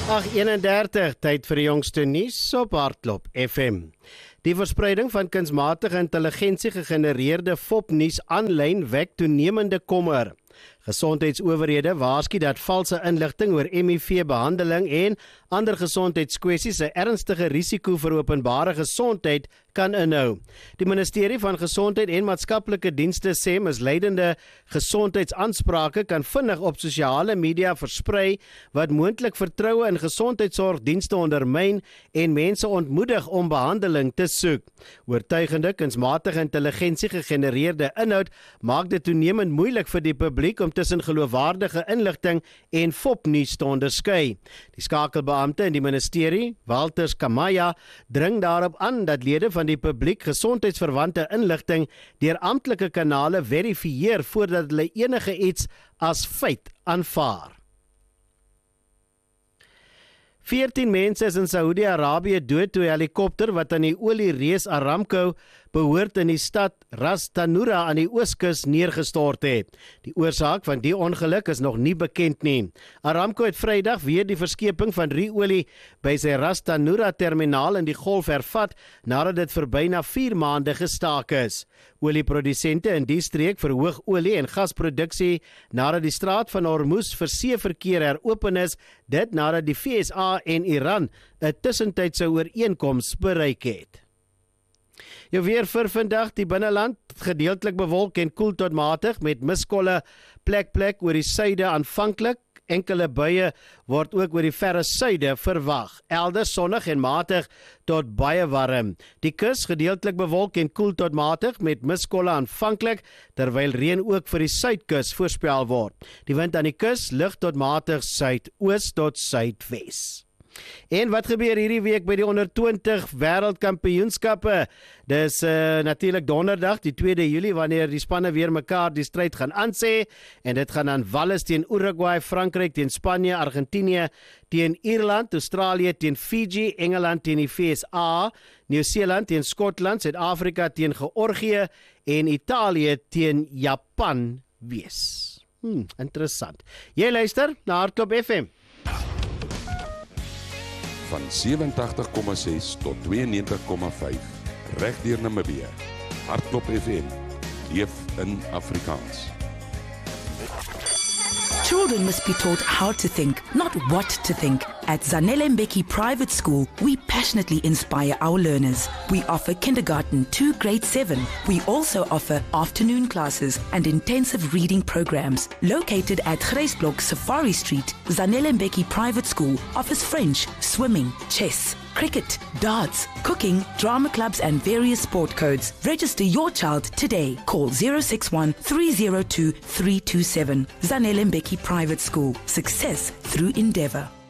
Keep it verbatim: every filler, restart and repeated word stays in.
agt eenendertig, tyd vir die jongste nuus op Hardklop F M. Die verspreiding van kunsmatige intelligensie gegenereerde fopnuus aanlyn wek toenemende kommer. Gesondheidsowerhede waarsku dat valse inligting oor M I V-behandeling en ander gesondheidskwessies 'n ernstige risiko vir openbare gesondheid kan inhou. Die Ministerie van Gesondheid en Maatskaplike Dienste sê misleidende gesondheidsaansprake kan vinnig op sosiale media versprei wat moontlik vertroue in gesondheidsorgdienste ondermyn en mense ontmoedig om behandeling te soek. Oortuigende kunsmatige intelligensie gegenereerde inhoud maak dit toenemend moeilik vir die publiek om tussen geloofwaardige inligting en fopnuus te onderskei. Die skakelbeampte in die ministerie, Walter Kamaya, dring daarop aan dat lede van die publiek gesondheidsverwante inligting deur amptelike kanale verifieer voordat hulle enige iets as feit aanvaar. veertien mense is in Saudi-Arabië dood toe 'n helikopter wat aan die oliereus Aramco behoort in die stad Ras Tanura aan die ooskus neergestort het. Die oorsaak van die ongeluk is nog nie bekend nie. Aramco het Vrydag weer die verskeping van ruolie by sy Ras Tanura terminaal in die Golf hervat nadat dit vir byna vier maande gestaak is. Olieprodusente in die streek verhoog olie- en gasproduksie nadat die straat van Hormuz vir seeverkeer heropen is, dit nadat die V S A en Iran 'n tussentydse ooreenkoms bereik het. Jou weer vir vandag, die binneland gedeeltelik bewolk en koel tot matig met miskolle plek plek oor die suide aanvanklik. Enkele buie word ook oor die verre suide verwag. Elders sonnig en matig tot baie warm. Die kus gedeeltelik bewolk en koel tot matig met miskolle aanvanklik, terwyl reën ook vir die suidkus voorspel word. Die wind aan die kus lig tot matig suidoos tot suidwes. En wat gebeur hierdie week by die onder twintig wêreldkampioenskappe? Dis uh, natuurlik donderdag, die tweede Julie, wanneer die spanne weer mekaar die stryd gaan aansê, en dit gaan aan Wales teen Uruguay, Frankryk teen Spanje, Argentinië teen Ierland, Australië teen Fiji, Engeland teen die V S A, Nieu-Seeland teen Skotland, Suid-Afrika teen Georgië en Italië teen Japan wees. Hmm, interessant. Jy luister na Hardklop F M. Van sewentig komma ses tot tweeënnegentig komma vyf, reg deur Namibië. Hardklop F M, leef in Afrikaans. Children must be taught how to think, not what to think. At Zanele Mbeki Private School, we passionately inspire our learners. We offer kindergarten to grade seven. We also offer afternoon classes and intensive reading programs. Located at Grysblok Safari Street, Zanele Mbeki Private School offers French, swimming, chess, cricket, darts, cooking, drama clubs and various sport codes. Register your child today. Call zero six one, three zero two, three two seven. Zanele Mbeki Private School. Success through endeavour.